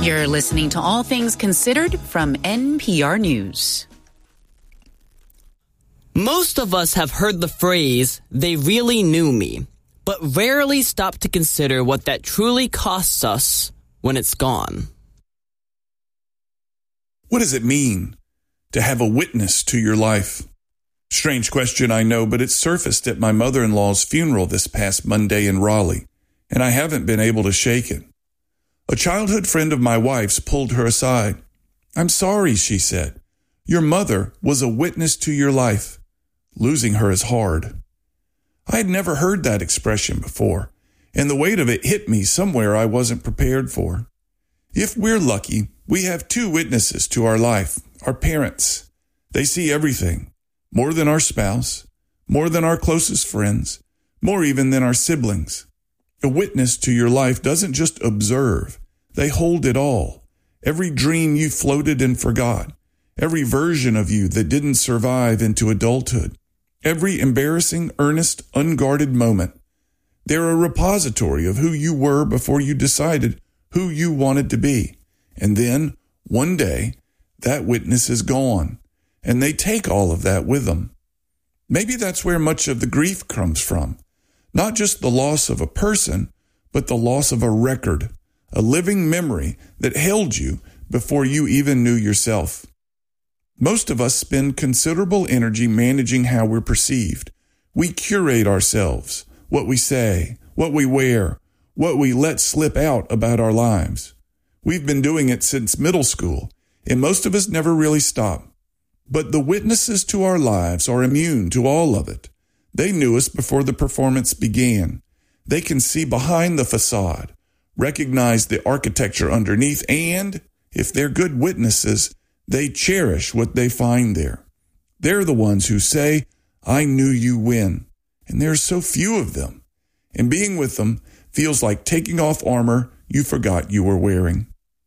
You're listening to All Things Considered from NPR News. Most of us have heard the phrase, "they really knew me," but rarely stop to consider what that truly costs us when it's gone. What does it mean to have a witness to your life? Strange question, I know, but it surfaced at my mother-in-law's funeral this past Monday in Raleigh, and I haven't been able to shake it. A childhood friend of my wife's pulled her aside. "I'm sorry," she said. "Your mother was a witness to your life. Losing her is hard." I had never heard that expression before, and the weight of it hit me somewhere I wasn't prepared for. If we're lucky, we have two witnesses to our life, our parents. They see everything, more than our spouse, more than our closest friends, more even than our siblings. A witness to your life doesn't just observe. They hold it all. Every dream you floated and forgot. Every version of you that didn't survive into adulthood. Every embarrassing, earnest, unguarded moment. They're a repository of who you were before you decided who you wanted to be. And then, one day, that witness is gone. And they take all of that with them. Maybe that's where much of the grief comes from. Not just the loss of a person, but the loss of a record, a living memory that held you before you even knew yourself. Most of us spend considerable energy managing how we're perceived. We curate ourselves, what we say, what we wear, what we let slip out about our lives. We've been doing it since middle school, and most of us never really stop. But the witnesses to our lives are immune to all of it. They knew us before the performance began. They can see behind the facade, recognize the architecture underneath, and, if they're good witnesses, they cherish what they find there. They're the ones who say, "I knew you when," and there's so few of them. And being with them feels like taking off armor you forgot you were wearing.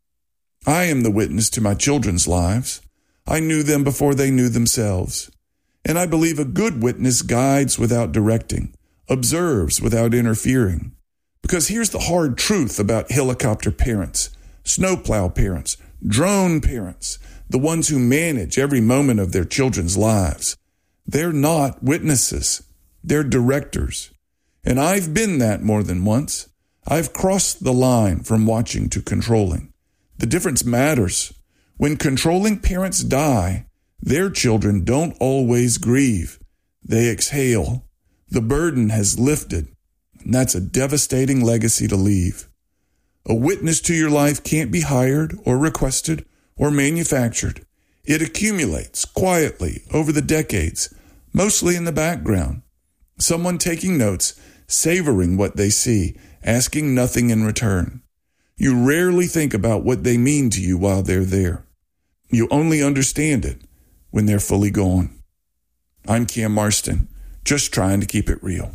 I am the witness to my children's lives. I knew them before they knew themselves. And I believe a good witness guides without directing, observes without interfering. Because here's the hard truth about helicopter parents, snowplow parents, drone parents, the ones who manage every moment of their children's lives. They're not witnesses. They're directors. And I've been that more than once. I've crossed the line from watching to controlling. The difference matters. When controlling parents die, their children don't always grieve. They exhale. The burden has lifted, and that's a devastating legacy to leave. A witness to your life can't be hired or requested or manufactured. It accumulates quietly over the decades, mostly in the background. Someone taking notes, savoring what they see, asking nothing in return. You rarely think about what they mean to you while they're there. You only understand it when they're fully gone. I'm Cam Marston, just trying to keep it real.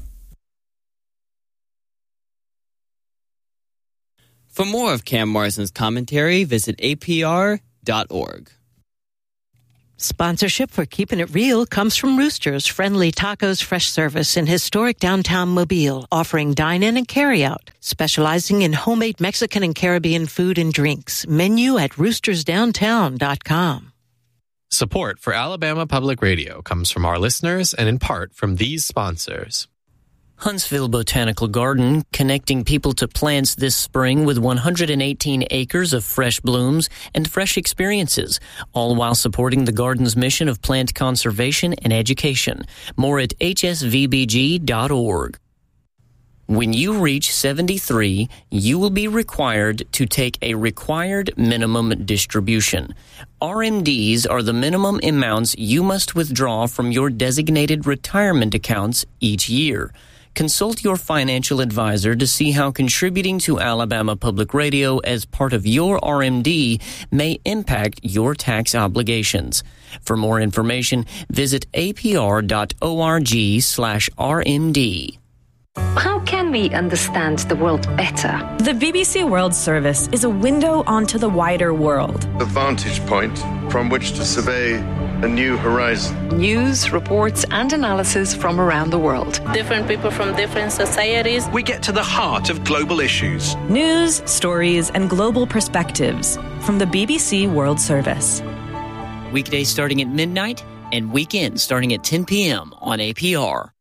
For more of Cam Marston's commentary, visit apr.org. Sponsorship for Keeping It Real comes from Rooster's Friendly Tacos Fresh Service in historic downtown Mobile, offering dine-in and carry-out, specializing in homemade Mexican and Caribbean food and drinks. Menu at roostersdowntown.com. Support for Alabama Public Radio comes from our listeners and in part from these sponsors. Huntsville Botanical Garden, connecting people to plants this spring with 118 acres of fresh blooms and fresh experiences, all while supporting the garden's mission of plant conservation and education. More at hsvbg.org. When you reach 73, you will be required to take a required minimum distribution. RMDs are the minimum amounts you must withdraw from your designated retirement accounts each year. Consult your financial advisor to see how contributing to Alabama Public Radio as part of your RMD may impact your tax obligations. For more information, visit apr.org/RMD. How can we understand the world better? The BBC World Service is a window onto the wider world. A vantage point from which to survey a new horizon. News, reports, and analysis from around the world. Different people from different societies. We get to the heart of global issues. News, stories, and global perspectives from the BBC World Service. Weekdays starting at midnight and weekends starting at 10 p.m. on APR.